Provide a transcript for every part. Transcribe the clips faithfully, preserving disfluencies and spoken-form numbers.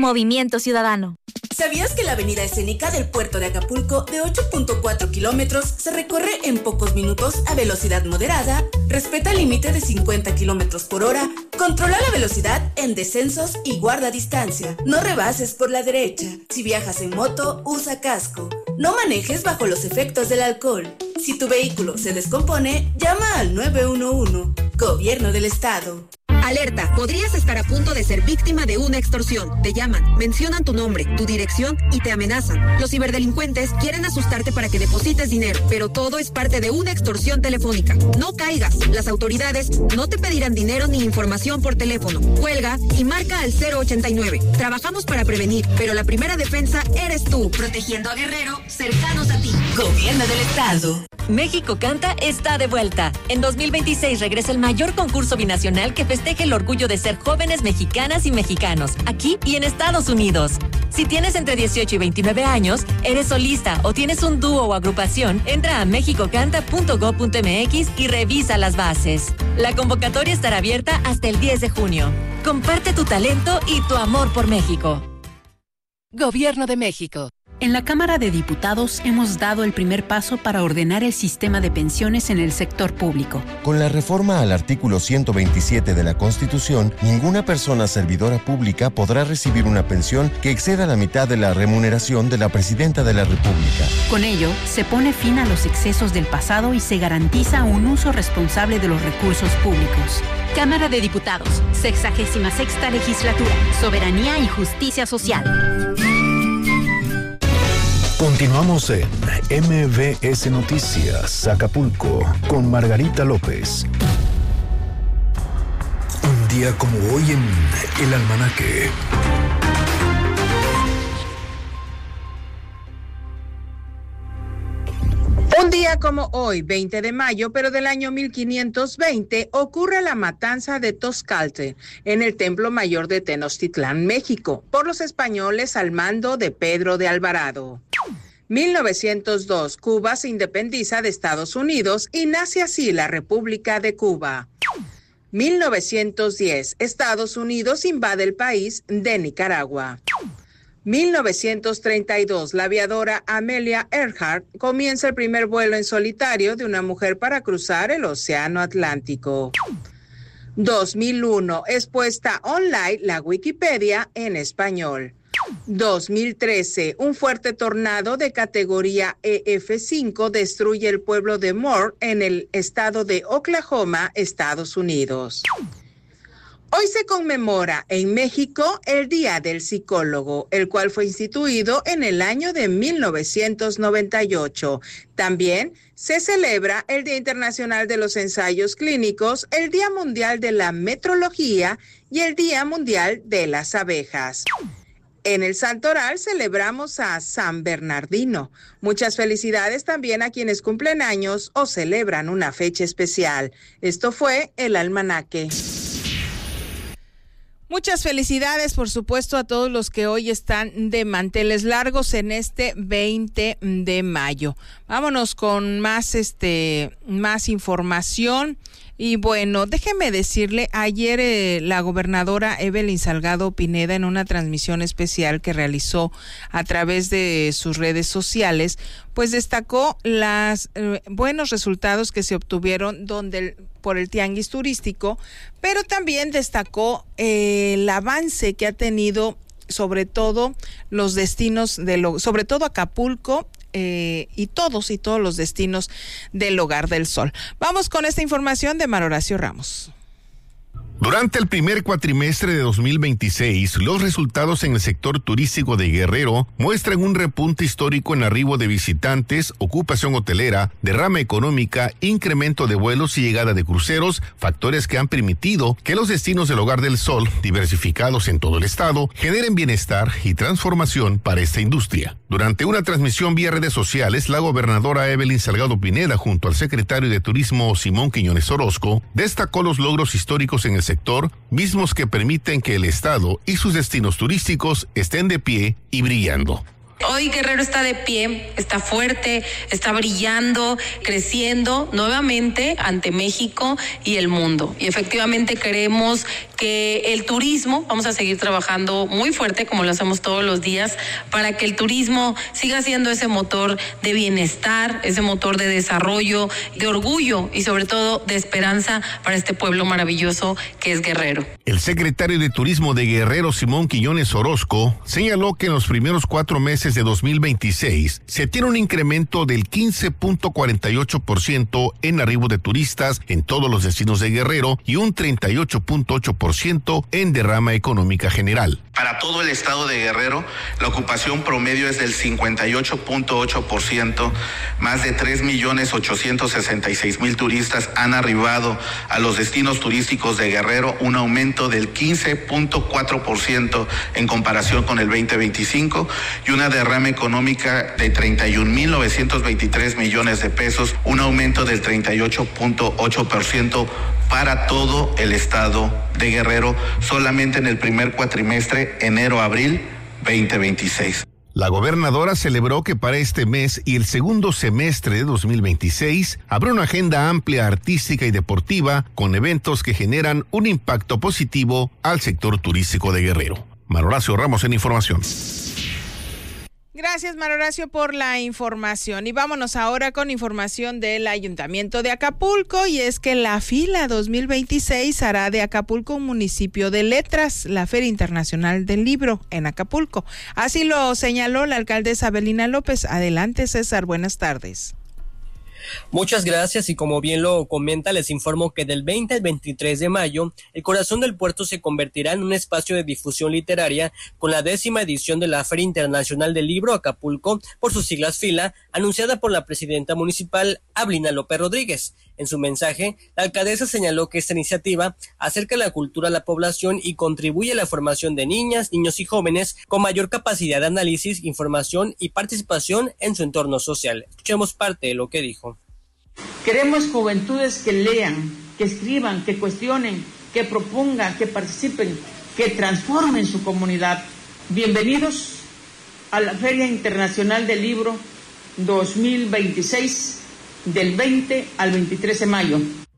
Movimiento Ciudadano. ¿Sabías que la avenida escénica del puerto de Acapulco, de ocho punto cuatro kilómetros, se recorre en pocos minutos a velocidad moderada? Respeta el límite de cincuenta kilómetros por hora, controla la velocidad en descensos y guarda distancia. No rebases por la derecha. Si viajas en moto, usa casco. No manejes bajo los efectos del alcohol. Si tu vehículo se descompone, llama al nueve uno uno. Gobierno del Estado. Alerta, podrías estar a punto de ser víctima de una extorsión. Te llaman, mencionan tu nombre, tu dirección y te amenazan. Los ciberdelincuentes quieren asustarte para que deposites dinero, pero todo es parte de una extorsión telefónica. No caigas, las autoridades no te pedirán dinero ni información por teléfono. Cuelga y marca al cero ochenta y nueve. Trabajamos para prevenir, pero la primera defensa eres tú, protegiendo a Guerrero, cercanos a ti. Gobierno del Estado. México Canta está de vuelta. En dos mil veintiséis regresa el mayor concurso binacional que festeja el orgullo de ser jóvenes mexicanas y mexicanos, aquí y en Estados Unidos. Si tienes entre dieciocho y veintinueve años, eres solista o tienes un dúo o agrupación, entra a mexico canta punto gob punto eme equis y revisa las bases. La convocatoria estará abierta hasta el diez de junio. Comparte tu talento y tu amor por México. Gobierno de México. En la Cámara de Diputados hemos dado el primer paso para ordenar el sistema de pensiones en el sector público. Con la reforma al artículo ciento veintisiete de la Constitución, ninguna persona servidora pública podrá recibir una pensión que exceda la mitad de la remuneración de la Presidenta de la República. Con ello, se pone fin a los excesos del pasado y se garantiza un uso responsable de los recursos públicos. Cámara de Diputados, sexagésima sexta legislatura, Soberanía y Justicia Social. Continuamos en M V S Noticias, Acapulco, con Margarita López. Un día como hoy en el almanaque. Un día como hoy, veinte de mayo, pero del año mil quinientos veinte, ocurre la matanza de Tozcalte en el Templo Mayor de Tenochtitlán, México, por los españoles al mando de Pedro de Alvarado. mil novecientos dos, Cuba se independiza de Estados Unidos y nace así la República de Cuba. mil novecientos diez, Estados Unidos invade el país de Nicaragua. mil novecientos treinta y dos, la aviadora Amelia Earhart comienza el primer vuelo en solitario de una mujer para cruzar el Océano Atlántico. dos mil uno, es puesta online la Wikipedia en español. dos mil trece, un fuerte tornado de categoría E F cinco destruye el pueblo de Moore en el estado de Oklahoma, Estados Unidos. Hoy se conmemora en México el Día del Psicólogo, el cual fue instituido en el año de mil novecientos noventa y ocho. También se celebra el Día Internacional de los Ensayos Clínicos, el Día Mundial de la Metrología y el Día Mundial de las Abejas. En el Santoral celebramos a San Bernardino. Muchas felicidades también a quienes cumplen años o celebran una fecha especial. Esto fue el almanaque. Muchas felicidades, por supuesto, a todos los que hoy están de manteles largos en este veinte de mayo. Vámonos con más, este, más información. Y bueno, déjeme decirle, ayer eh, la gobernadora Evelyn Salgado Pineda, en una transmisión especial que realizó a través de sus redes sociales, pues destacó los eh, buenos resultados que se obtuvieron donde el, por el tianguis turístico, pero también destacó eh, el avance que ha tenido sobre todo los destinos de lo, sobre todo Acapulco, Eh, y todos y todos los destinos del Hogar del Sol. Vamos con esta información de Mar Horacio Ramos. Durante el primer cuatrimestre de dos mil veintiséis, los resultados en el sector turístico de Guerrero muestran un repunte histórico en arribo de visitantes, ocupación hotelera, derrama económica, incremento de vuelos y llegada de cruceros, factores que han permitido que los destinos del Hogar del Sol, diversificados en todo el estado, generen bienestar y transformación para esta industria. Durante una transmisión vía redes sociales, la gobernadora Evelyn Salgado Pineda, junto al secretario de Turismo Simón Quiñones Orozco, destacó los logros históricos en el sector, mismos que permiten que el estado y sus destinos turísticos estén de pie y brillando. Hoy Guerrero está de pie, está fuerte, está brillando, creciendo nuevamente ante México y el mundo. Y efectivamente queremos que el turismo, vamos a seguir trabajando muy fuerte como lo hacemos todos los días, para que el turismo siga siendo ese motor de bienestar, ese motor de desarrollo, de orgullo y sobre todo de esperanza para este pueblo maravilloso que es Guerrero. El secretario de Turismo de Guerrero, Simón Quiñones Orozco, señaló que en los primeros cuatro meses de dos mil veintiséis se tiene un incremento del quince punto cuarenta y ocho por ciento en arribo de turistas en todos los destinos de Guerrero y un treinta y ocho punto ocho por ciento en derrama económica general. Para todo el estado de Guerrero, la ocupación promedio es del cincuenta y ocho punto ocho por ciento. Más de tres millones ochocientos sesenta y seis mil turistas han arribado a los destinos turísticos de Guerrero, un aumento del quince punto cuatro por ciento en comparación con el veinte veinticinco y una derrama económica de treinta y un mil novecientos veintitrés millones de pesos, un aumento del treinta y ocho punto ocho por ciento para todo el estado de Guerrero, solamente en el primer cuatrimestre, enero-abril veinte veintiséis. La gobernadora celebró que para este mes y el segundo semestre de dos mil veintiséis habrá una agenda amplia artística y deportiva con eventos que generan un impacto positivo al sector turístico de Guerrero. Manuel Horacio Ramos en Información. Gracias, Manuel Horacio, por la información. Y vámonos ahora con información del Ayuntamiento de Acapulco, y es que la Fila dos mil veintiséis hará de Acapulco un municipio de letras, la Feria Internacional del Libro en Acapulco. Así lo señaló la alcaldesa Abelina López. Adelante, César, buenas tardes. Muchas gracias, y como bien lo comenta, les informo que del veinte al veintitrés de mayo, el corazón del puerto se convertirá en un espacio de difusión literaria con la décima edición de la Feria Internacional del Libro Acapulco, por sus siglas FILA, anunciada por la presidenta municipal Abelina López Rodríguez. En su mensaje, la alcaldesa señaló que esta iniciativa acerca la cultura a la población y contribuye a la formación de niñas, niños y jóvenes con mayor capacidad de análisis, información y participación en su entorno social. Escuchemos parte de lo que dijo. Queremos juventudes que lean, que escriban, que cuestionen, que propongan, que participen, que transformen su comunidad. Bienvenidos a la Feria Internacional del Libro dos mil veintiséis, del veinte al veintitrés de mayo.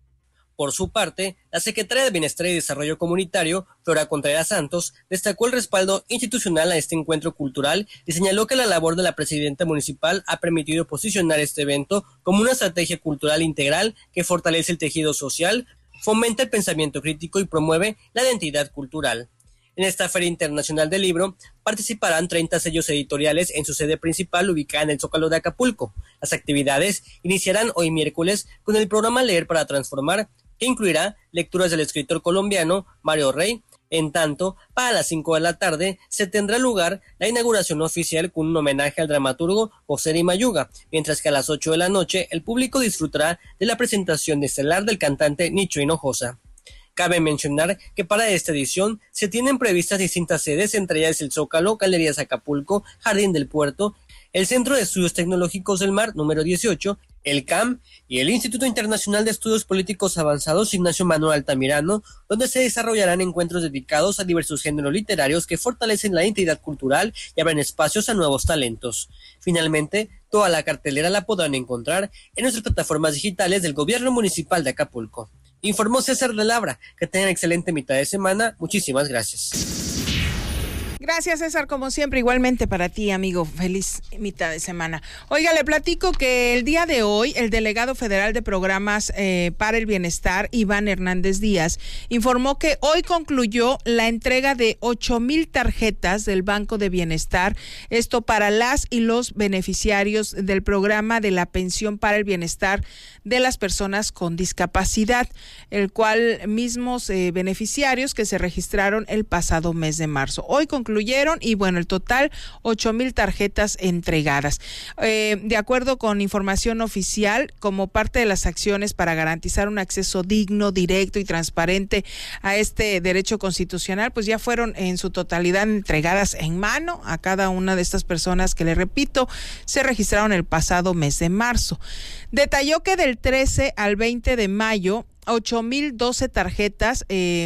Por su parte, la secretaria de Bienestar y Desarrollo Comunitario, Flora Contreras Santos, destacó el respaldo institucional a este encuentro cultural y señaló que la labor de la presidenta municipal ha permitido posicionar este evento como una estrategia cultural integral que fortalece el tejido social, fomenta el pensamiento crítico y promueve la identidad cultural. En esta Feria Internacional del Libro participarán treinta sellos editoriales en su sede principal ubicada en el Zócalo de Acapulco. Las actividades iniciarán hoy miércoles con el programa Leer para Transformar, que incluirá lecturas del escritor colombiano Mario Rey. En tanto, para las cinco de la tarde se tendrá lugar la inauguración oficial con un homenaje al dramaturgo José de Mayuga, mientras que a las ocho de la noche el público disfrutará de la presentación estelar del cantante Nicho Hinojosa. Cabe mencionar que para esta edición se tienen previstas distintas sedes, entre ellas el Zócalo, Galerías Acapulco, Jardín del Puerto, el Centro de Estudios Tecnológicos del Mar número dieciocho, el C A M y el Instituto Internacional de Estudios Políticos Avanzados Ignacio Manuel Altamirano, donde se desarrollarán encuentros dedicados a diversos géneros literarios que fortalecen la identidad cultural y abren espacios a nuevos talentos. Finalmente, toda la cartelera la podrán encontrar en nuestras plataformas digitales del Gobierno Municipal de Acapulco. Informó César de Labra. Que tengan excelente mitad de semana. Muchísimas gracias. Gracias, César, como siempre, igualmente para ti, amigo. Feliz mitad de semana. Oiga, le platico que el día de hoy, el delegado federal de programas eh, para el bienestar, Iván Hernández Díaz, informó que hoy concluyó la entrega de ocho mil tarjetas del Banco de Bienestar, esto para las y los beneficiarios del programa de la pensión para el bienestar de las personas con discapacidad, el cual mismos eh, beneficiarios que se registraron el pasado mes de marzo. Hoy concluyó y bueno, el total, ocho mil tarjetas entregadas. Eh, de acuerdo con información oficial, como parte de las acciones para garantizar un acceso digno, directo y transparente a este derecho constitucional, pues ya fueron en su totalidad entregadas en mano a cada una de estas personas que, le repito, se registraron el pasado mes de marzo. Detalló que del trece al veinte de mayo, ocho mil doce tarjetas eh,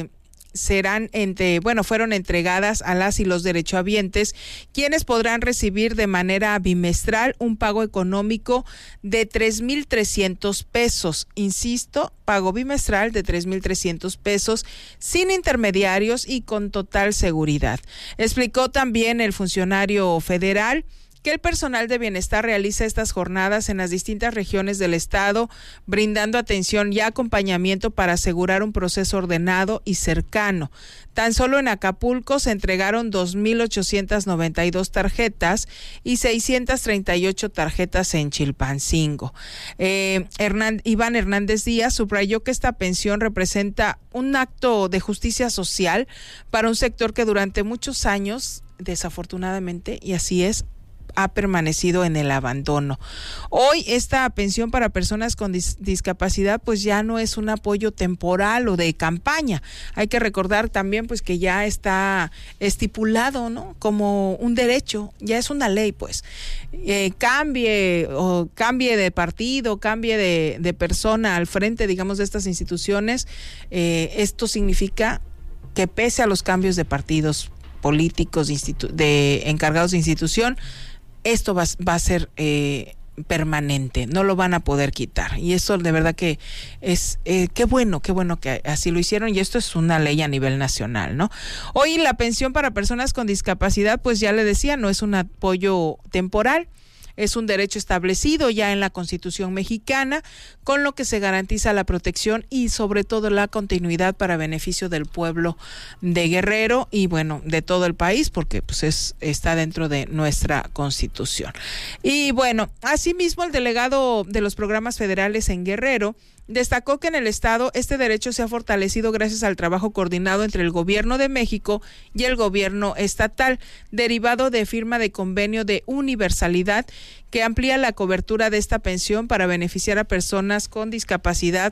serán entre, bueno, fueron entregadas a las y los derechohabientes, quienes podrán recibir de manera bimestral un pago económico de tres mil trescientos pesos. Insisto, pago bimestral de tres mil trescientos pesos sin intermediarios y con total seguridad. Explicó también el funcionario federal que el personal de bienestar realiza estas jornadas en las distintas regiones del estado, brindando atención y acompañamiento para asegurar un proceso ordenado y cercano. Tan solo en Acapulco se entregaron dos mil ochocientas noventa y dos tarjetas y seiscientas treinta y ocho tarjetas en Chilpancingo. Eh, Hernán, Iván Hernández Díaz subrayó que esta pensión representa un acto de justicia social para un sector que durante muchos años, desafortunadamente, y así es, ha permanecido en el abandono. Hoy esta pensión para personas con dis- discapacidad pues ya no es un apoyo temporal o de campaña. Hay que recordar también pues que ya está estipulado, ¿no?, como un derecho, ya es una ley pues. Eh, cambie o cambie de partido, cambie de, de persona al frente, digamos, de estas instituciones, eh, esto significa que pese a los cambios de partidos políticos de, institu- de encargados de institución, esto va, va a ser eh, permanente, no lo van a poder quitar. Y eso de verdad que es, eh, qué bueno, qué bueno que así lo hicieron, y esto es una ley a nivel nacional, ¿no? Hoy la pensión para personas con discapacidad, pues ya le decía, no es un apoyo temporal, es un derecho establecido ya en la Constitución mexicana, con lo que se garantiza la protección y sobre todo la continuidad para beneficio del pueblo de Guerrero y bueno, de todo el país, porque pues es está dentro de nuestra Constitución. Y bueno, asimismo el delegado de los programas federales en Guerrero destacó que en el estado este derecho se ha fortalecido gracias al trabajo coordinado entre el Gobierno de México y el gobierno estatal, derivado de firma de convenio de universalidad que amplía la cobertura de esta pensión para beneficiar a personas con discapacidad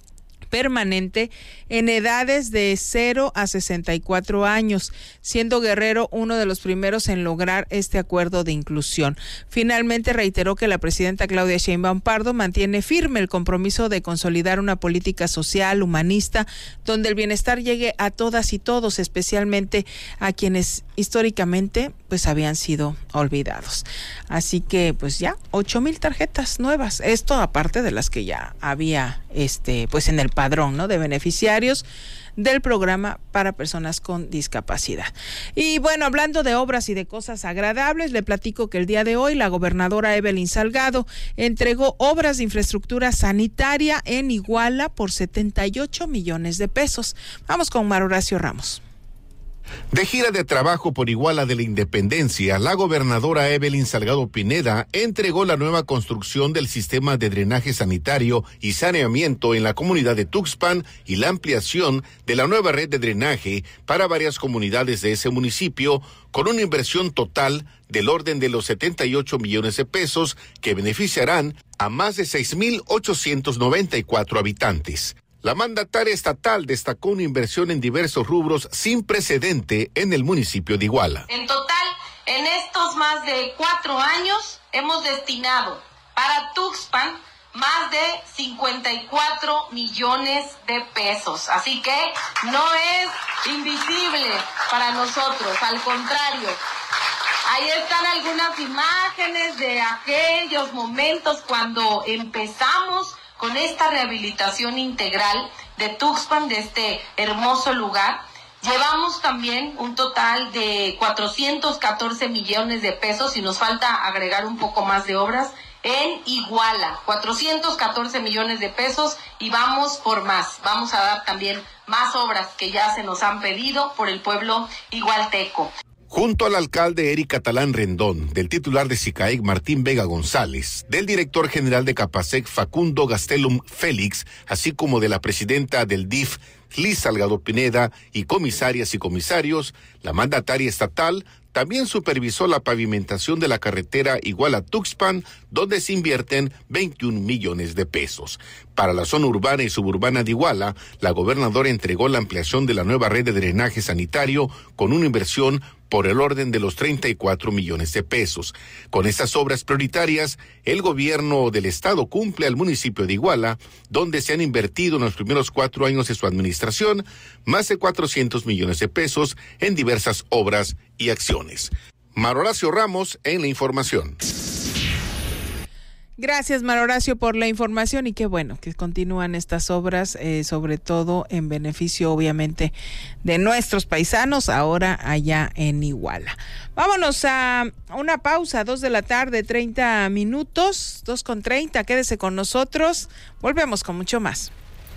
permanente en edades de cero a sesenta y cuatro años, siendo Guerrero uno de los primeros en lograr este acuerdo de inclusión. Finalmente reiteró que la presidenta Claudia Sheinbaum Pardo mantiene firme el compromiso de consolidar una política social, humanista, donde el bienestar llegue a todas y todos, especialmente a quienes históricamente pues habían sido olvidados. Así que pues ya ocho mil tarjetas nuevas, esto aparte de las que ya había este pues en el padrón, ¿no?, de beneficiarios del programa para personas con discapacidad. Y bueno, hablando de obras y de cosas agradables, le platico que el día de hoy la gobernadora Evelyn Salgado entregó obras de infraestructura sanitaria en Iguala por setenta y ocho millones de pesos. Vamos con Mar Horacio Ramos. De gira de trabajo por Iguala de la Independencia, la gobernadora Evelyn Salgado Pineda entregó la nueva construcción del sistema de drenaje sanitario y saneamiento en la comunidad de Tuxpan y la ampliación de la nueva red de drenaje para varias comunidades de ese municipio, con una inversión total del orden de los setenta y ocho millones de pesos que beneficiarán a más de seis mil ochocientos noventa y cuatro habitantes. La mandataria estatal destacó una inversión en diversos rubros sin precedente en el municipio de Iguala. En total, en estos más de cuatro años, hemos destinado para Tuxpan más de cincuenta y cuatro millones de pesos. Así que no es invisible para nosotros, al contrario. Ahí están algunas imágenes de aquellos momentos cuando empezamos con esta rehabilitación integral de Tuxpan, de este hermoso lugar. Llevamos también un total de cuatrocientos catorce millones de pesos y nos falta agregar un poco más de obras en Iguala, cuatrocientos catorce millones de pesos, y vamos por más. Vamos a dar también más obras que ya se nos han pedido por el pueblo igualteco. Junto al alcalde Eric Catalán Rendón, del titular de SICAEC Martín Vega González, del director general de Capasec Facundo Gastelum Félix, así como de la presidenta del D I F Liz Salgado Pineda y comisarias y comisarios, la mandataria estatal también supervisó la pavimentación de la carretera Iguala-Tuxpan, donde se invierten veintiún millones de pesos. Para la zona urbana y suburbana de Iguala, la gobernadora entregó la ampliación de la nueva red de drenaje sanitario con una inversión por el orden de los treinta y cuatro millones de pesos. Con estas obras prioritarias, el gobierno del estado cumple al municipio de Iguala, donde se han invertido en los primeros cuatro años de su administración más de cuatrocientos millones de pesos en diversas obras y acciones. Mar Horacio Ramos en la información. Gracias, Mar Horacio, por la información, y qué bueno que continúan estas obras, eh, sobre todo en beneficio, obviamente, de nuestros paisanos, ahora allá en Iguala. Vámonos a una pausa, dos de la tarde, treinta minutos, dos con treinta, quédese con nosotros, volvemos con mucho más.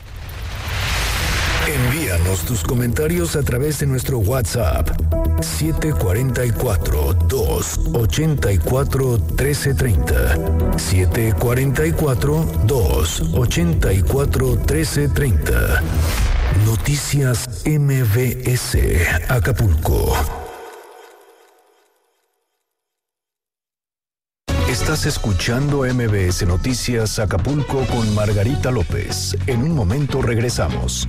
Envíanos tus comentarios a través de nuestro WhatsApp siete cuatro cuatro, dos ocho cuatro, uno tres tres cero. siete cuatro cuatro, dos ocho cuatro, uno tres tres cero. Noticias M V S Acapulco. Estás escuchando M V S Noticias Acapulco con Margarita López. En un momento regresamos.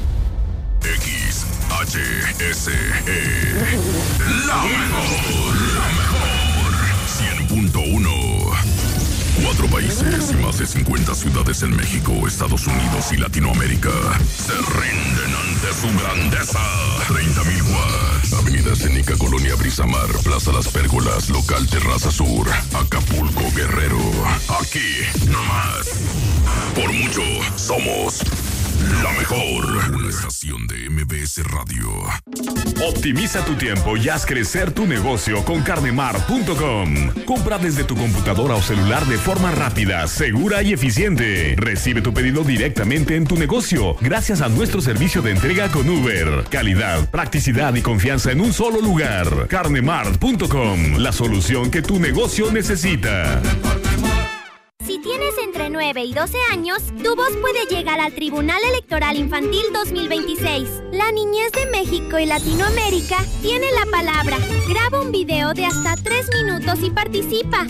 X H S E, la mejor, la mejor, cien punto uno. Cuatro países y más de cincuenta ciudades en México, Estados Unidos y Latinoamérica se rinden ante su grandeza. treinta mil watts. Avenida Escénica, Colonia Brisamar, Plaza Las Pérgolas, Local Terraza Sur, Acapulco, Guerrero. Aquí, no más. Por mucho, somos la mejor. Una estación de M V S Radio. Optimiza tu tiempo y haz crecer tu negocio con carnemart punto com. Compra desde tu computadora o celular de forma rápida, segura y eficiente. Recibe tu pedido directamente en tu negocio gracias a nuestro servicio de entrega con Uber. Calidad, practicidad y confianza en un solo lugar. carnemart punto com, la solución que tu negocio necesita. Si tienes entre nueve y doce años, tu voz puede llegar al Tribunal Electoral Infantil dos mil veintiséis. La niñez de México y Latinoamérica tiene la palabra. Graba un video de hasta tres minutos y participa.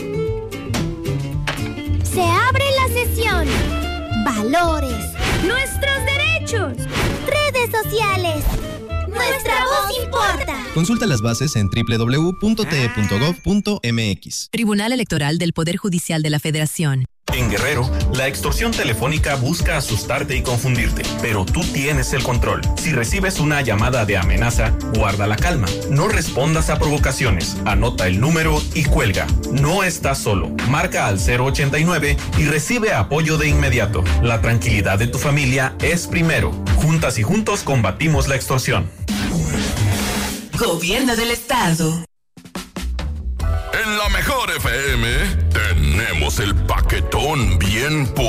Se abre la sesión. Valores. Nuestros derechos. Redes sociales. Nuestra voz importa. Consulta las bases en doble u doble u doble u punto t e punto gov punto m x. Tribunal Electoral del Poder Judicial de la Federación. En Guerrero, la extorsión telefónica busca asustarte y confundirte, pero tú tienes el control. Si recibes una llamada de amenaza, guarda la calma. No respondas a provocaciones. Anota el número y cuelga. No estás solo. Marca al cero ochenta y nueve y recibe apoyo de inmediato. La tranquilidad de tu familia es primero. Juntas y juntos combatimos la extorsión. Gobierno del Estado. En la mejor F M tenemos el paquetón bien